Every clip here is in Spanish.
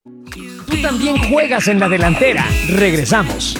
Tú también juegas en la delantera. Regresamos.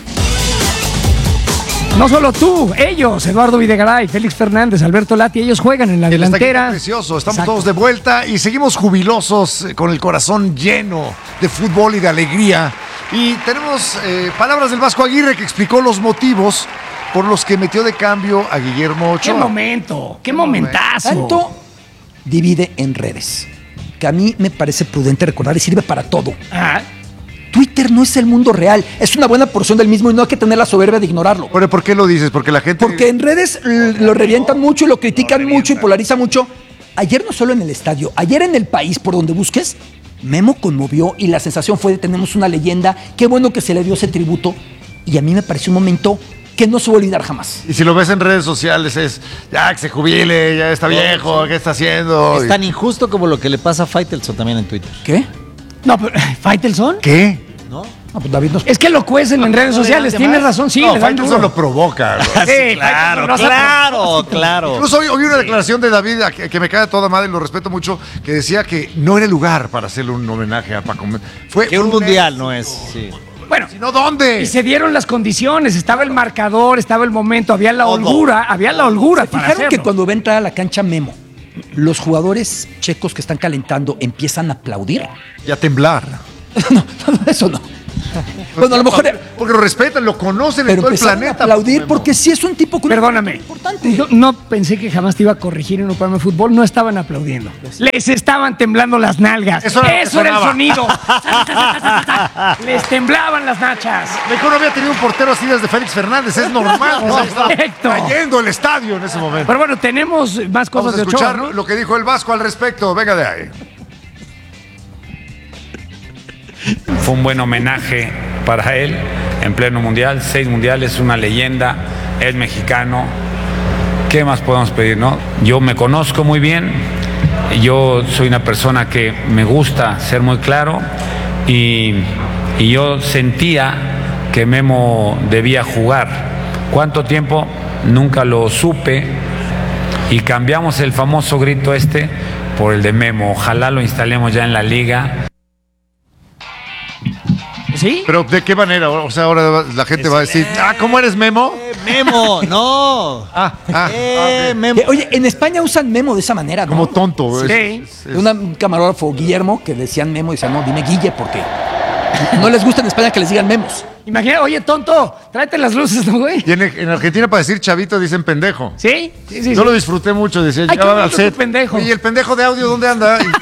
No solo tú, ellos, Eduardo Videgaray, Félix Fernández, Alberto Lati, ellos juegan en la delantera. Precioso, estamos todos de vuelta y seguimos jubilosos, con el corazón lleno de fútbol y de alegría. Y tenemos palabras del Vasco Aguirre, que explicó los motivos por los que metió de cambio a Guillermo Ochoa. ¡Qué momento! ¡Qué momentazo! Tanto divide en redes, que a mí me parece prudente recordar y sirve para todo. Ah, Twitter no es el mundo real, es una buena porción del mismo y no hay que tener la soberbia de ignorarlo. Pero ¿por qué lo dices? Porque la gente... Porque en redes lo revientan mucho y lo critican mucho y polarizan mucho. Ayer no solo en el estadio, ayer en el país, por donde busques, Memo conmovió y la sensación fue de tenemos una leyenda, qué bueno que se le dio ese tributo y a mí me pareció un momento que no se va a olvidar jamás. Y si lo ves en redes sociales es, ya que se jubile, ya está viejo, ¿qué está haciendo? Es tan injusto como lo que le pasa a Faitelson también en Twitter. ¿Qué? no, pero ¿Faitelson? ¿Qué? ¿No? No, pues David nos... Es que lo cuecen en redes sociales, tienes razón, sí. No, le dan Faitelson duro. lo provoca. Sí, Faitelson lo hace a claro. Incluso hoy vi una declaración de David que me cae de toda madre y lo respeto mucho, que decía que no era el lugar para hacerle un homenaje a Paco Memo. Que un mundial no es, sí. Bueno, ¿No dónde? y se dieron las condiciones, estaba el marcador, estaba el momento, había la holgura ¿Se para fijaron hacerlo. que cuando va a entrar a la cancha Memo, los jugadores checos que están calentando empiezan a aplaudir? Y a temblar. No, eso no. Bueno, a lo mejor... Porque lo respetan, lo conocen en Pero todo el empezaron planeta. a aplaudir Memo. porque sí es un tipo con Perdóname, un importante. yo no pensé que jamás te iba a corregir en un programa de fútbol, no estaban aplaudiendo. Les estaban temblando las nalgas. Eso era lo que Eso era el sonaba. sonido. Les temblaban las nachas. México no había tenido un portero así desde Félix Fernández, es normal. O sea, estaba Correcto. cayendo el estadio en ese momento. Pero bueno, tenemos más cosas Vamos a de Ochoa, escuchar ¿no? lo que dijo el Vasco al respecto. Venga de ahí. Fue un buen homenaje para él en pleno mundial, 6 mundiales, una leyenda, es mexicano. ¿Qué más podemos pedir, no? Yo me conozco muy bien, yo soy una persona que me gusta ser muy claro y yo sentía que Memo debía jugar. ¿Cuánto tiempo? Nunca lo supe y cambiamos el famoso grito por el de Memo. Ojalá lo instalemos ya en la liga. ¿Sí? Pero ¿de qué manera? O sea, ahora la gente va a decir, ¿cómo eres Memo? Memo, no. Ok. Memo. Oye, en España usan Memo de esa manera, ¿no? Como tonto. Sí. Un camarógrafo, Guillermo, que decían Memo y decían, no, dime Guille, porque no les gusta en España que les digan Memos. Imagina, oye, tonto, tráete las luces, ¿no, güey? Y en Argentina para decir chavito dicen pendejo. ¿Sí? Sí, sí. Yo sí. lo disfruté mucho, decía, Ay, llegaba qué al bonito set. tu pendejo. Oye, ¿el pendejo de audio dónde anda? Y,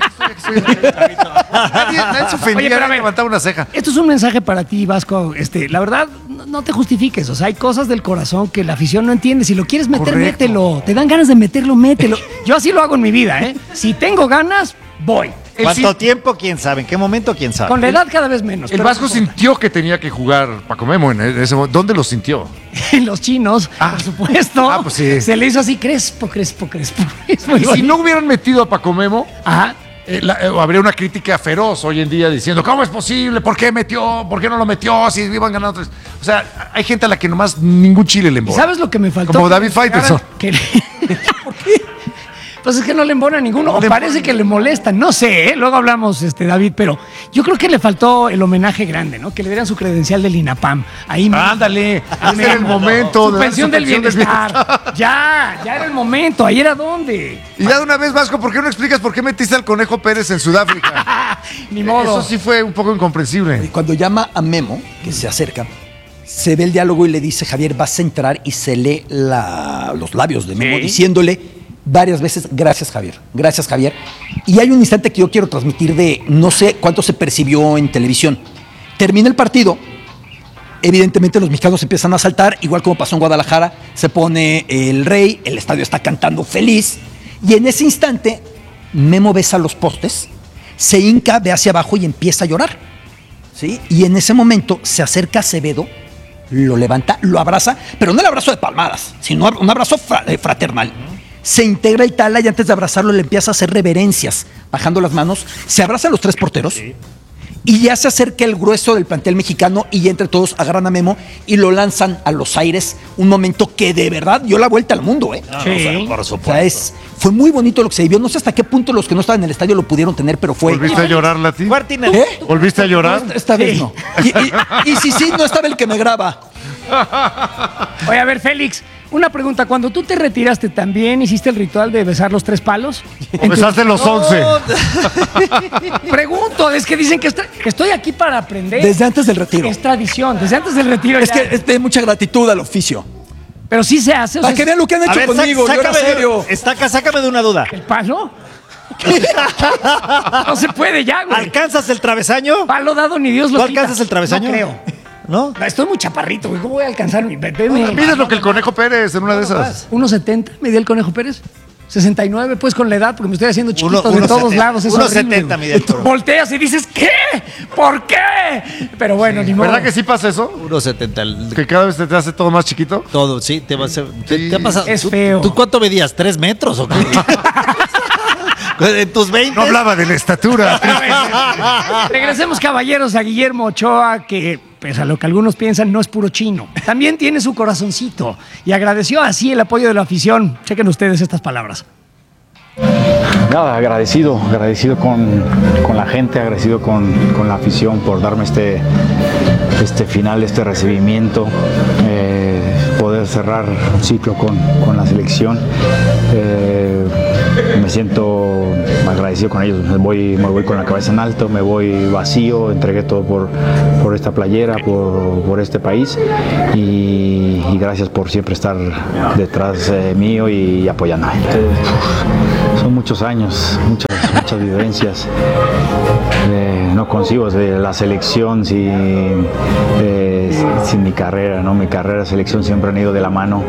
nadie se ofendía, Oye, pero a nadie ver, levantaba una ceja. Esto es un mensaje para ti, Vasco. La verdad, no te justifiques. O sea, hay cosas del corazón que la afición no entiende. Si lo quieres meter, Correcto. mételo. Te dan ganas de meterlo, mételo. Yo así lo hago en mi vida, ¿eh? Si tengo ganas, voy. ¿Cuánto tiempo? ¿Quién sabe? ¿En qué momento? ¿Quién sabe? Con la edad cada vez menos. El pero Vasco no importa. sintió que tenía que jugar Paco Memo en ese momento. ¿Dónde lo sintió? Los chinos, por supuesto. Pues sí. Se le hizo así crespo. Es muy Y si bonito. no hubieran metido a Paco Memo, Ajá. habría una crítica feroz hoy en día diciendo, ¿cómo es posible? ¿Por qué metió? ¿Por qué no lo metió? Si iban ganando tres. O sea, hay gente a la que nomás ningún chile le ¿Y embona. sabes lo que me faltó? Como Que David me explicaran Faitelson. ¿Por qué? Pues es que no le embona a ninguno. O parece que le molesta. No sé, ¿eh? Luego hablamos, David, pero yo creo que le faltó el homenaje grande, ¿no? Que le dieran su credencial del INAPAM. Ahí mismo. Ándale, Ahí ese era el mismo. momento. Su de dar pensión su del bienestar. Ya era el momento. ¿Ahí era dónde? Y ya de una vez, Vasco, ¿por qué no explicas por qué metiste al Conejo Pérez en Sudáfrica? Ni modo. Eso sí fue un poco Y incomprensible. cuando llama a Memo, que se acerca, se ve el diálogo y le dice, Javier, vas a entrar, y se lee los labios de Memo Sí. diciéndole varias veces, gracias Javier, gracias Javier. Y hay un instante que yo quiero transmitir de no sé cuánto se percibió en televisión. Termina el partido, evidentemente los mexicanos empiezan a saltar, igual como pasó en Guadalajara, se pone el Rey, el estadio está cantando feliz, y en ese instante Memo besa los postes, se hinca, ve hacia abajo y empieza a llorar. ¿Sí? Y en ese momento se acerca a Acevedo, lo levanta, lo abraza, pero no el abrazo de palmadas, sino un abrazo fraternal. Se integra el Tala y antes de abrazarlo le empieza a hacer reverencias, bajando las manos. Se abrazan los tres porteros Y ya se acerca el grueso del plantel mexicano y ya entre todos agarran a Memo y lo lanzan a los aires. Un momento que de verdad dio la vuelta al mundo, ¿eh? Sí. Por O supuesto. sea, fue muy bonito lo que se vivió. No sé hasta qué punto los que no estaban en el estadio lo pudieron tener, pero fue... ¿Volviste a llorar, Lati? Martínez. ¿Eh? ¿Volviste a llorar? Esta vez no. Y si no estaba el que me graba. Oye, a ver, Félix, una pregunta. Cuando tú te retiraste, ¿también hiciste el ritual de besar los 3 palos? ¿O besaste los 11? Pregunto, es que dicen que estoy aquí para aprender. Desde antes del retiro. Es tradición, desde antes del retiro. Es ya. que es de mucha gratitud al oficio. Pero sí se hace. O Para sea, que vean lo que han hecho conmigo. Yo era serio. Sácame de una duda. ¿El palo? No se puede ya, güey. ¿Alcanzas el travesaño? Palo dado ni Dios lo ¿Tú quita. alcanzas el travesaño? No creo. ¿No? Estoy muy chaparrito, güey. ¿Cómo voy a alcanzar mi bebé? Mides lo que el Conejo Pérez en una de esas. 1.70, me dio el Conejo Pérez. 69, pues con la edad, porque me estoy haciendo chiquito de todos lados. Es 1.70 horrible, mide el Toro. volteas y dices, ¿qué? ¿Por qué? Pero bueno, ni modo. ¿Verdad que sí pasa eso? 1.70. ¿Que cada vez te hace todo más chiquito? Todo, sí, te va a hacer. Sí. ¿Te ha pasado? Es ¿Tú- feo. ¿Tú cuánto medías? ¿3 metros o qué? En tus 20. No hablaba de la estatura. Regresemos, caballeros, a Guillermo Ochoa, que, pese a lo que algunos piensan, no es puro chino. También tiene su corazoncito y agradeció así el apoyo de la afición. Chequen ustedes estas palabras. Nada, agradecido con la gente, agradecido con la afición por darme este final, este recibimiento, poder cerrar un ciclo con la selección. Me siento agradecido con ellos, me voy con la cabeza en alto, me voy vacío, entregué todo por esta playera, por este país y gracias por siempre estar detrás mío y apoyándome. Son muchos años, muchas vivencias. No consigo de la selección sin mi carrera, ¿no? Mi carrera y selección siempre han ido de la mano.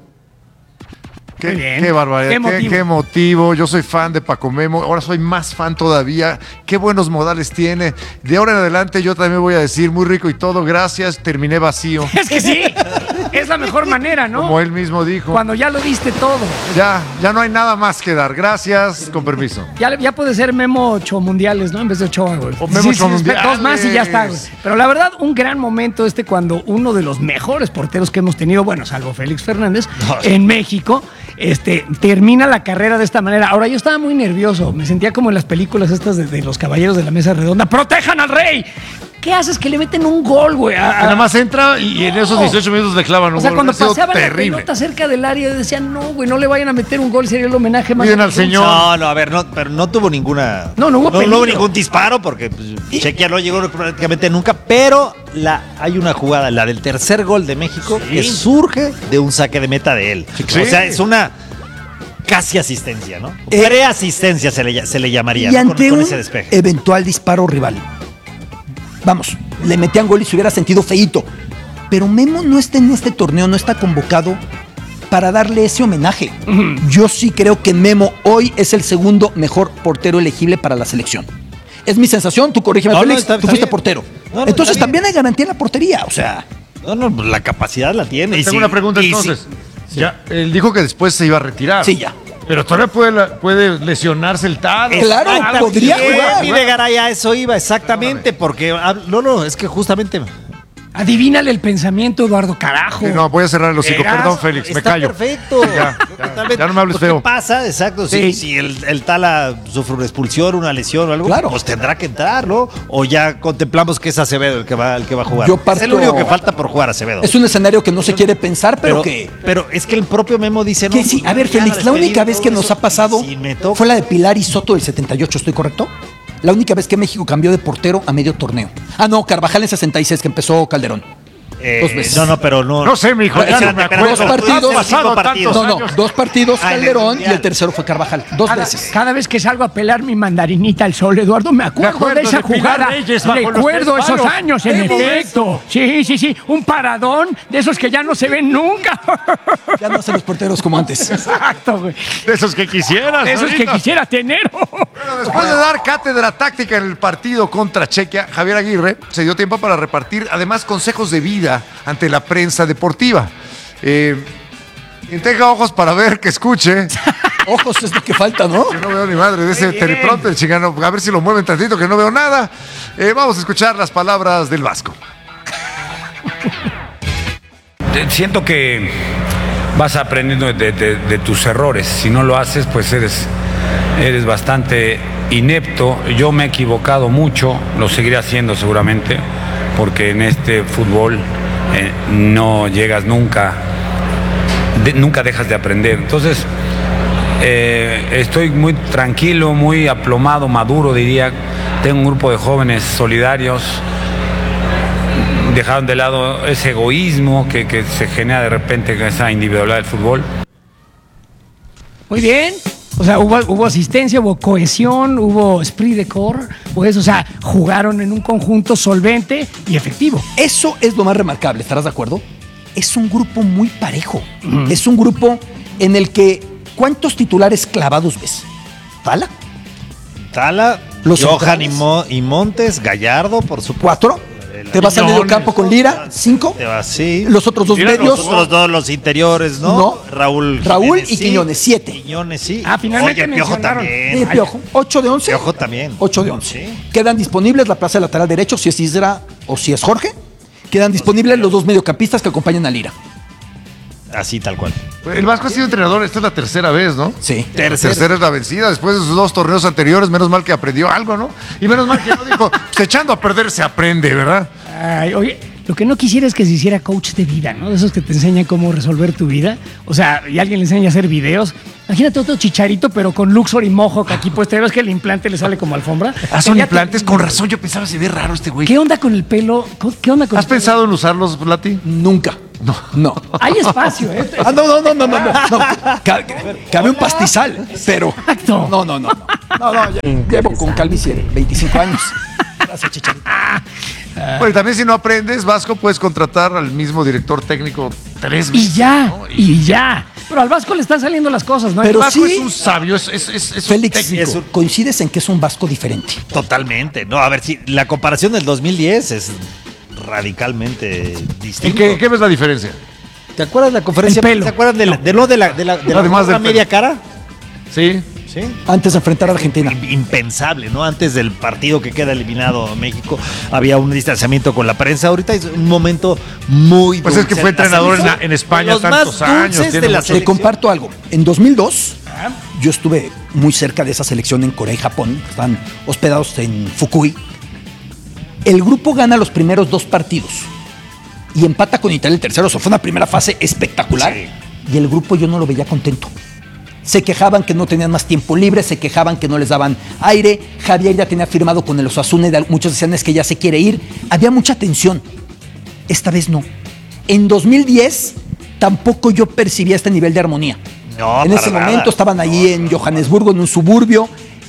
Muy bien. Qué barbaridad, Qué motivo. qué motivo. Yo soy fan de Paco Memo, ahora soy más fan todavía. Qué buenos modales tiene. De ahora en adelante yo también voy a decir muy rico y todo, gracias, terminé vacío. Es que sí, es la mejor manera, ¿no? Como él mismo dijo. Cuando ya lo diste todo. Ya no hay nada más que dar. Gracias, con permiso. Ya puede ser Memo 8 mundiales, ¿no? En vez de Ochoa, güey. O Memo Ochoa mundiales. 2 más y ya está, güey. Pero la verdad, un gran momento cuando uno de los mejores porteros que hemos tenido, bueno, salvo Félix Fernández, en México, termina la carrera de esta manera. Ahora, yo estaba muy nervioso. Me sentía como en las películas estas de los caballeros de la mesa redonda. ¡Protejan al rey! ¿Qué haces? Que le meten un gol, güey. Nada más entra y en esos 18 minutos le clavan un O sea, gol. cuando Ha sido paseaban la terrible. pelota cerca del área, yo decía, no, güey, no le vayan a meter un gol, sería el homenaje más. Piden al señor. No, a ver, pero no tuvo ninguna. No hubo peligro. hubo ningún disparo porque pues, Chequia no llegó prácticamente nunca, pero hay una jugada, la del tercer gol de México, que surge de un saque de meta de él. Sí. O sea, es una casi asistencia, ¿no? Preasistencia se le llamaría, Y ¿no? ante con un ese despeje. eventual disparo rival. Vamos, le metían gol y se hubiera sentido feíto. Pero Memo no está en este torneo, no está convocado para darle ese homenaje. Yo sí creo que Memo hoy es el segundo mejor portero elegible para la selección. Es mi sensación, tú corrígeme, No, Félix, está tú fuiste bien. portero. No, Entonces está bien. también hay garantía en la portería, o sea... No, pues, la capacidad la tiene. Tengo una pregunta entonces. Ya, él dijo que después se iba a retirar. Sí, ya. Pero todavía puede lesionarse el talo. Claro, podría jugar. Pide Garay, a eso iba exactamente, porque es que justamente Adivínale el pensamiento, Eduardo, carajo. Sí, no, voy a cerrar el hocico. Verás, Perdón, Félix, me está callo. perfecto. Totalmente. Ya no me hables Lo que feo. pasa, exacto, Sí. si el Tala sufre una expulsión, una lesión o algo, Claro. pues tendrá que entrar, ¿no? O ya contemplamos que es Acevedo el que va a jugar. Yo parto- Es el único que falta por jugar, Acevedo. Es un escenario que no se quiere pensar, pero que... Pero es que el propio Memo dice, Que no. sí, a ver, ya Félix, la única vez que nos ha pasado si me toca. fue la de Pilar y Soto del 78, ¿estoy correcto? La única vez que México cambió de portero a medio torneo. Ah, no, Carvajal en 66, que empezó Calderón. 2 veces. No, pero no. No sé, mijo, ya no me acuerdo. Dos partidos. Han pasado partidos. tantos No, años. 2 partidos Ah, en el Calderón y Mundial. el tercero fue Carvajal. 2 veces. Cada vez que salgo a pelar mi mandarinita al sol, Eduardo, me acuerdo de esa de Pilar jugada. Reyes bajo los Recuerdo tres esos palos. años, en Vemos efecto. Sí. Un paradón de esos que ya no se ven nunca. Ya no hacen los porteros como antes. Exacto, güey. De esos que quisieras. De esos que ahorita. quisiera tener. Bueno, después de dar cátedra táctica en el partido contra Chequia, Javier Aguirre se dio tiempo para repartir además consejos de vida ante la prensa deportiva. Quien tenga ojos para ver, que escuche. Ojos es lo que falta, ¿no? Que no veo ni madre de ese teleprompter, chingano. A ver si lo mueven tantito, que no veo nada. Vamos a escuchar las palabras del Vasco. Siento que vas aprendiendo de tus errores. Si no lo haces, pues eres bastante inepto. Yo me he equivocado mucho, lo seguiré haciendo seguramente, porque en este fútbol no llegas nunca, nunca dejas de aprender. Entonces, estoy muy tranquilo, muy aplomado, maduro, diría. Tengo un grupo de jóvenes solidarios. Dejaron de lado ese egoísmo que se genera de repente con esa individualidad del fútbol. Muy bien. O sea, hubo asistencia, hubo cohesión, hubo esprit de corps, pues, o sea, jugaron en un conjunto solvente y efectivo. Eso es lo más remarcable, ¿estarás de acuerdo? Es un grupo muy parejo. Es un grupo en el que, ¿cuántos titulares clavados ves? Tala, Los Johan centrales. y Montes, Gallardo, por supuesto. 4. Te vas al medio campo con Lira, 5. Te vas, sí. Los otros dos Mira, medios. Los otros dos, los interiores, ¿no? No. Raúl y sí. Quiñones, 7. Quiñones, sí. Ah, finalmente Oye, Piojo mencionaron. también. Piojo, 8 de 11. Piojo también. 8 de 11. Sí. Quedan disponibles la plaza de lateral derecho, si es Isra o si es Jorge. Quedan disponibles los dos mediocampistas que acompañan a Lira. Así, tal cual. El Vasco ha sido entrenador, esta es la tercera vez, ¿no? Sí. La tercera es la vencida, después de sus 2 torneos anteriores, menos mal que aprendió algo, ¿no? Y menos mal que no dijo, pues echando a perder se aprende, ¿verdad? Ay, oye, lo que no quisiera es que se hiciera coach de vida, ¿no? De esos que te enseñan cómo resolver tu vida. O sea, y alguien le enseña a hacer videos. Imagínate otro Chicharito, pero con Luxor y Mojo, que aquí pues te ves que el implante le sale como alfombra. Son Ya implantes, con razón, yo pensaba se ve raro este güey. ¿Qué onda con el pelo? ¿Qué onda con ¿Has el pelo? pensado en usarlos, Lati? Nunca. No. Hay espacio, ¿eh? No. Cabe un pastizal, pero. Exacto. No. No, llevo con calvicie 25 años. Gracias, Chicharito. Bueno, y también si no aprendes, Vasco, puedes contratar al mismo director técnico 3 veces. Y ya. Pero al Vasco le están saliendo las cosas, ¿no? Pero Vasco sí. es un sabio, es un Félix, técnico. coincides en que es un Vasco diferente. Totalmente. No, a ver, si la comparación del 2010 es radicalmente ¿En distinta. qué ves la diferencia? ¿Te acuerdas de la conferencia? El pelo. ¿Te acuerdas de la Además del media pelo. cara? Sí. Sí. Antes de enfrentar a Argentina. Impensable, ¿no? Antes del partido que queda eliminado México, había un distanciamiento con la prensa. Ahorita es un momento muy Pues es que fue entrenador en España los tantos más años. dulces tiene de la mucho- Te comparto algo. En 2002, yo estuve muy cerca de esa selección en Corea y Japón. Están hospedados en Fukui. El grupo gana los primeros 2 partidos y empata con Italia el tercero. O sea, fue una primera fase espectacular. Y el grupo yo no lo veía contento. Se quejaban que no tenían más tiempo libre, se quejaban que no les daban aire. Javier ya tenía firmado con el Osasuna y muchos decían es que ya se quiere ir. Había mucha tensión. Esta vez no. En 2010 tampoco yo percibía este nivel de armonía. No, En para ese nada. momento estaban allí en Johannesburgo, en un suburbio.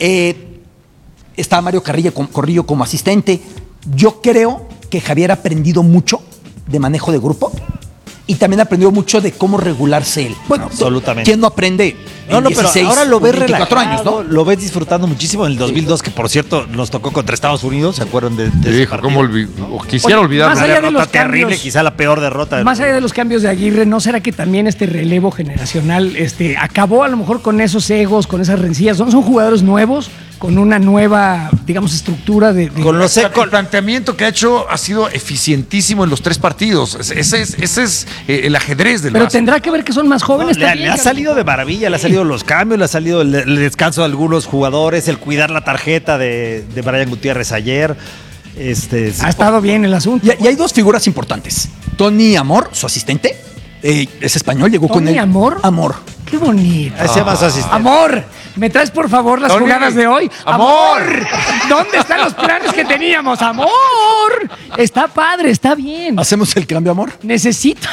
Estaba Mario Carrillo como asistente. Yo creo que Javier ha aprendido mucho de manejo de grupo y también ha aprendido mucho de cómo regularse él. Bueno, Absolutamente. ¿quién no aprende? No, en pero 16 ahora lo o ves 24 años, relajado, ¿no? lo ves disfrutando muchísimo en el 2002, que por cierto nos tocó contra Estados Unidos, ¿se acuerdan de ese Dijo, partido? ¿cómo quisiera Oye, olvidarlo? más allá Una de derrota los terrible, cambios, quizá la peor derrota. Más allá de los cambios de Aguirre, ¿no será que también este relevo generacional acabó a lo mejor con esos egos, con esas rencillas? Son jugadores nuevos, con una nueva, digamos, estructura de... Con los El planteamiento que ha hecho ha sido eficientísimo en los 3 partidos. Ese es el ajedrez del Pero Vasco. tendrá que ver que son más jóvenes le también. ha salido de maravilla, le ha salido los cambios, le ha salido el descanso de algunos jugadores, el cuidar la tarjeta de Brian Gutiérrez ayer. Ha estado bien el asunto. Y hay 2 figuras importantes. Tony Amor, su asistente, es español, llegó con ¿Tony él. Amor? Amor. Qué bonito. Se llama su asistente. Amor, ¿me traes por favor las Tony, jugadas de hoy? amor. ¿Dónde están los planes que teníamos? Amor. Está padre, está bien. ¿Hacemos el cambio, Amor? Necesito.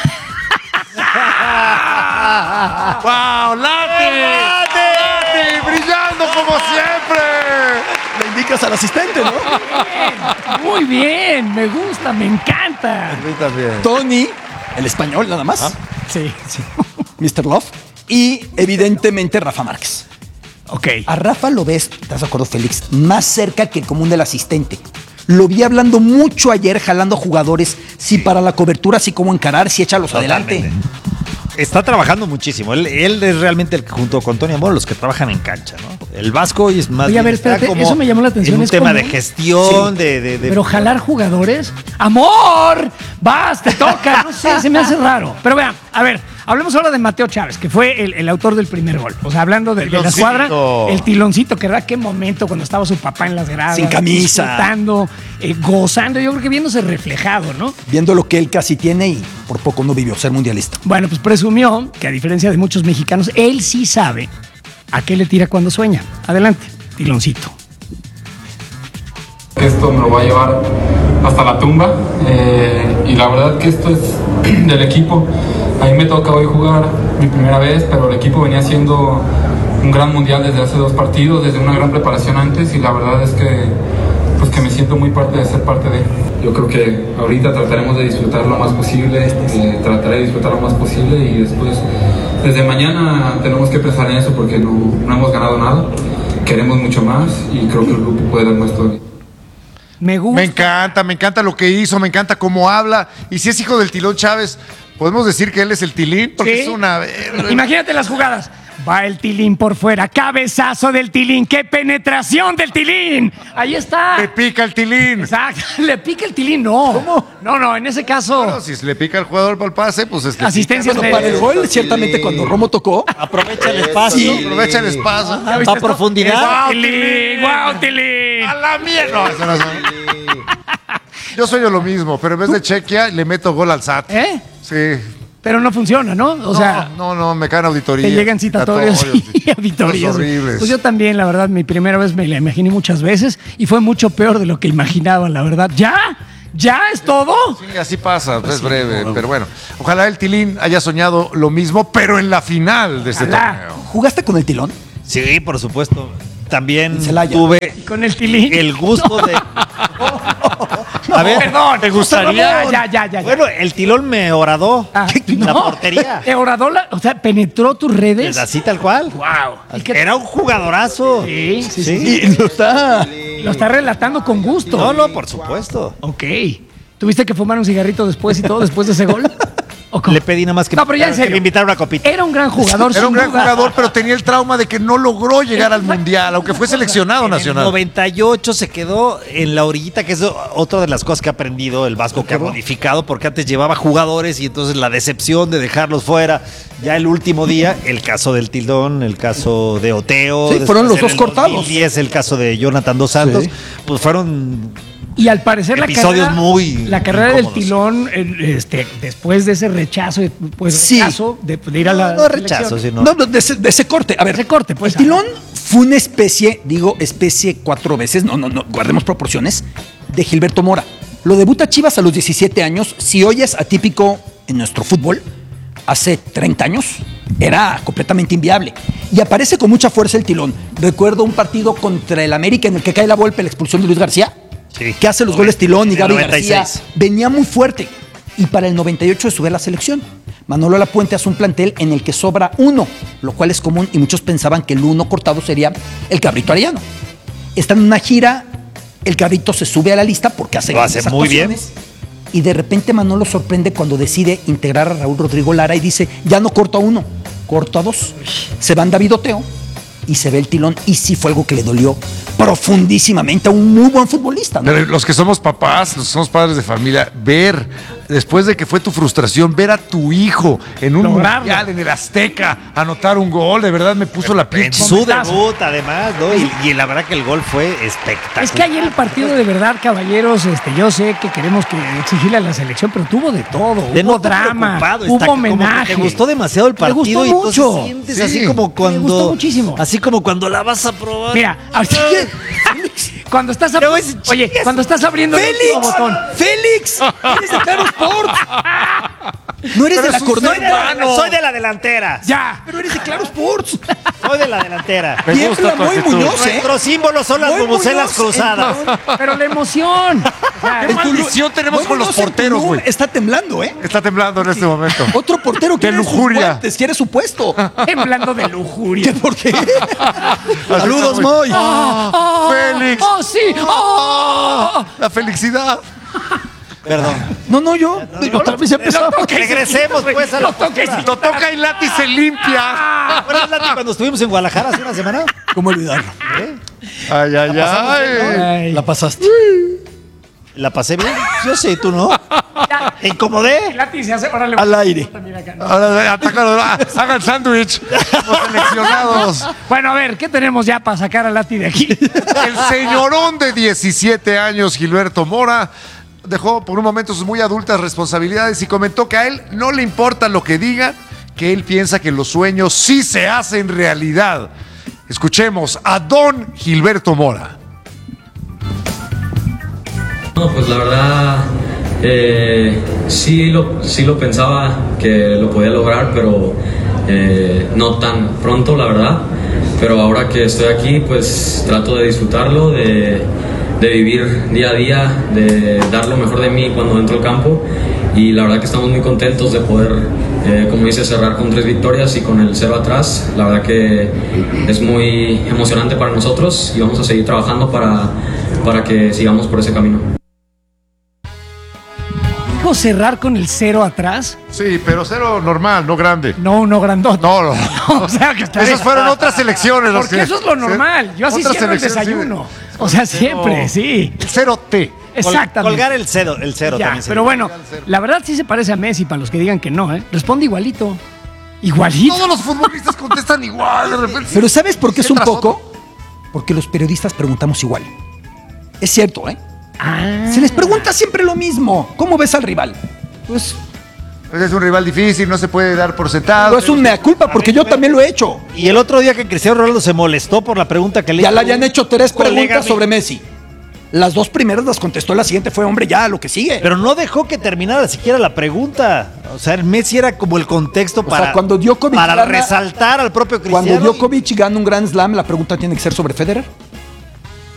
¡Wow! ¡Lati! ¡Brillando como siempre! Le indicas al asistente, ¿no? Muy bien, me gusta, me encanta. A mí también. Tony, el español nada más. Sí. Mr. Love. Y evidentemente Rafa Márquez. Ok. A Rafa lo ves, ¿estás de acuerdo, Félix? Más cerca que el común del asistente. Lo vi hablando mucho ayer, jalando jugadores, si para la cobertura, si cómo encarar, si échalos adelante. Está trabajando muchísimo. Él es realmente el que, junto con Tony Amor, los que trabajan en cancha, ¿no? El Vasco hoy es más. Oye, a ver, está espérate, como eso me llamó la atención. en un Es tema como- de gestión, de Pero jalar jugadores. ¡Amor! ¡Vas! ¡Te toca! No sé, se me hace raro. Pero vean, a ver, hablemos ahora de Mateo Chávez, que fue el autor del primer gol. O sea, hablando de la Tiloncito. escuadra, el tiloncito, que verdad, qué momento cuando estaba su papá en las gradas. Sin camisa. Disfrutando, gozando, yo creo que viéndose reflejado, ¿no? Viendo lo que él casi tiene y por poco no vivió, ser mundialista. Bueno, pues presumió que a diferencia de muchos mexicanos, él sí sabe a qué le tira cuando sueña. Adelante, tiloncito. Esto me lo va a llevar hasta la tumba y la verdad que esto es del equipo. A mí me toca hoy jugar mi primera vez, pero el equipo venía haciendo un gran mundial desde hace 2 partidos, desde una gran preparación antes y la verdad es que, pues que me siento muy parte de ser parte de él. Yo creo que ahorita trataremos de disfrutar lo más posible, trataré de disfrutar lo más posible y después, desde mañana tenemos que pensar en eso porque no hemos ganado nada, queremos mucho más y creo que el grupo puede dar más todavía. Me gusta. Me encanta lo que hizo, me encanta cómo habla. Y si es hijo del Tilón Chávez, ¿podemos decir que él es el Tilín? Porque Sí. es una... Imagínate las jugadas. Va el Tilín por fuera. Cabezazo del Tilín. ¡Qué penetración del Tilín! Ahí está. Le pica el Tilín. Exacto. Le pica el Tilín, no. ¿Cómo? No, en ese caso. Bueno, si se le pica al jugador para el pase, pues es que Asistencias Bueno, para el gol, ciertamente cuando Romo tocó, aprovecha el espacio. aprovecha el espacio. ¿Ya viste Va a esto? profundidad. ¡Guau, Tilín! ¡Guau, Tilín! A la mierda. No, eso no es- Yo soy yo lo mismo, pero en vez de Chequia, le meto gol al SAT. ¿Eh? Sí. Pero no funciona, ¿no? O sea, No, me caen auditorías. te llegan citatorios y auditorías. Cosas horribles. Pues yo también, la verdad, mi primera vez me la imaginé muchas veces y fue mucho peor de lo que imaginaba, la verdad. ¿Ya? ¿Ya es todo? Sí, así pasa, es breve, pero bueno. Ojalá el Tilín haya soñado lo mismo, pero en la final de este Ojalá. torneo. ¿jugaste con el Tilón? Sí, por supuesto. También En Celaya. tuve Con el Tilín. el gusto de. A ver, Perdón. ¿te gustaría? Ya. Bueno, el Tilón me horadó Ah, la no. portería. Oradola, o sea, penetró tus redes. Así tal cual. Wow. Era un jugadorazo. Sí. Y lo está. Lo está relatando con gusto. No, por supuesto. Ok. ¿Tuviste que fumar un cigarrito después y todo, después de ese gol? ¿O cómo? Le pedí nada más que, No, pero ya en que serio. me invitara una copita. Era un gran jugador, Era un sin gran duda. jugador, pero tenía el trauma de que no logró llegar al Mundial, aunque fue seleccionado En el nacional. 98 se quedó en la orillita, que es otra de las cosas que ha aprendido el Vasco, que ha modificado, porque antes llevaba jugadores y entonces la decepción de dejarlos fuera. Ya el último día, el caso del Tildón, el caso de Oteo. Sí, fueron los en dos el cortados. 2010, el caso de Jonathan Dos Santos. Sí. Pues fueron Y al parecer Episodios la carrera del incómodos. Tilón, después de ese rechazo, pues Sí. rechazo de ir a la no rechazo, selección. sino No, de ese corte. A ver, Ese corte, pues. el Tilón fue una especie, especie 4 veces, no, guardemos proporciones, de Gilberto Mora. Lo debuta Chivas a los 17 años. Si hoy es atípico en nuestro fútbol, hace 30 años era completamente inviable. Y aparece con mucha fuerza el Tilón. Recuerdo un partido contra el América en el que cae la Volpe, la expulsión de Luis García, Sí. que hace los goles Tilón y En el Gaby 96. García. Venía muy fuerte. Y para el 98 se sube a la selección. Manolo Lapuente hace un plantel en el que sobra uno, lo cual es común y muchos pensaban que el uno cortado sería el Cabrito Arellano. Está en una gira, el Cabrito se sube a la lista porque hace Lo hace grandes muy bien. actuaciones. Y de repente Manolo sorprende cuando decide integrar a Raúl Rodrigo Lara y dice, ya no corto a uno, corto a dos. Se van David Oteo y se ve el Tilón y sí fue algo que le dolió profundísimamente a un muy buen futbolista, ¿no? Pero los que somos papás, los que somos padres de familia, ver, después de que fue tu frustración, ver a tu hijo en un Lograrlo. mundial, en el Azteca, anotar un gol, de verdad me puso la piel. En su debut, además, ¿no? Y la verdad que el gol fue espectacular. Es que ayer el partido de verdad, caballeros, yo sé que queremos que exigirle a la selección, pero tuvo de todo. De Hubo no drama, preocupado, hubo está como que homenaje. te gustó demasiado el Me partido gustó y entonces mucho. sientes Sí. así como cuando gustó muchísimo. así como cuando la vas a probar. Mira, cuando estás Pero es- oye, cuando estás abriendo el último botón. ¡Félix! ¡Eres de Claro Sports! No eres de la corneta. Soy de la delantera. Ya. Pero eres de Claro Sports. Soy de la delantera. Me gusta Tiembla tu muy actitud. Muñoz, ¿eh? Nuestros símbolos son las Muy bubucelas Muñoz, cruzadas. Pero la emoción. O sea, ¿Qué maldición tenemos Muy con los Muñoz en porteros, Tulum güey? Está temblando, ¿eh? Está temblando en este momento. Otro portero De quiere sus lujuria. guantes, quiere su puesto. temblando de lujuria. ¿Por qué? Saludos, muy- Moy. Félix. ¡Oh, sí! ¡Oh! La felicidad. Perdón. No, yo. Otra vez empezamos. Regresemos pues a Lo toques. Lo toca y Lati se limpia. ¿Recuerdas, Lati, cuando estuvimos en Guadalajara hace una semana? ¿Cómo olvidarlo? Ay, ay, ay. Ay. La pasaste. ¿La pasé bien? Yo sé, tú no. ¿Te incomodé? Lati se hace, órale, Al aire. también acá. Ahora, atácalo, hagan sándwich. Los seleccionados. Bueno, a ver, ¿qué tenemos ya para sacar a Lati de aquí? El señorón de 17 años, Gilberto Mora, dejó por un momento sus muy adultas responsabilidades y comentó que a él no le importa lo que digan, que él piensa que los sueños sí se hacen realidad. Escuchemos a don Gilberto Mora. No, pues la verdad sí lo pensaba que lo podía lograr, pero no tan pronto, la verdad. Pero ahora que estoy aquí, pues trato de disfrutarlo, de vivir día a día, de dar lo mejor de mí cuando entro al campo. Y la verdad que estamos muy contentos de poder, como dice, cerrar con 3 victorias y con el 0 atrás. La verdad que es muy emocionante para nosotros y vamos a seguir trabajando para que sigamos por ese camino. ¿Dijo cerrar con el 0 atrás? Sí, pero 0 normal, no grande. No, uno grandote. No. O sea, que Esas fueron otras elecciones. Porque eso es lo normal. Yo así Otras cierro el elecciones, desayuno. O sea, siempre, sí. El 0T. Exactamente. Colgar el cero Ya, también. pero bueno, la verdad sí se parece a Messi, para los que digan que no, ¿eh? Responde igualito. Igualito. Todos los futbolistas contestan igual. De repente. Pero ¿sabes por qué es un Tras poco? otro. Porque los periodistas preguntamos igual. Es cierto, ¿eh? Ah. Se les pregunta siempre lo mismo. ¿Cómo ves al rival? Pues Es un rival difícil, no se puede dar por sentado. no es un mea culpa porque yo también lo he hecho. Y el otro día que Cristiano Ronaldo se molestó por la pregunta que le Ya hizo le habían un hecho 3 colega preguntas mi- sobre Messi. Las 2 primeras las contestó, la siguiente fue, hombre, ya, lo que sigue. Pero no dejó que terminara siquiera la pregunta. O sea, el Messi era como el contexto sea, para, cuando Djokovic para gana- resaltar al propio Cristiano. Cuando Djokovic gana un Grand Slam, la pregunta tiene que ser sobre Federer.